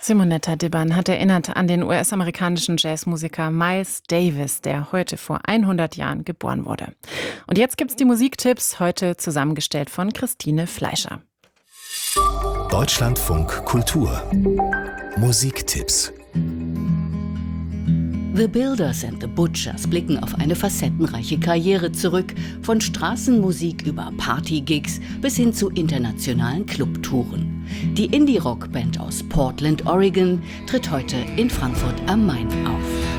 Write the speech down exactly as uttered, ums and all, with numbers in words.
Simonetta Dibban hat erinnert an den U S-amerikanischen Jazzmusiker Miles Davis, der heute vor hundert Jahren geboren wurde. Und jetzt gibt's die Musiktipps, heute zusammengestellt von Christine Fleischer. Deutschlandfunk Kultur Musiktipps. The Builders and the Butchers blicken auf eine facettenreiche Karriere zurück, von Straßenmusik über Partygigs bis hin zu internationalen Clubtouren. Die Indie-Rock-Band aus Portland, Oregon, tritt heute in Frankfurt am Main auf.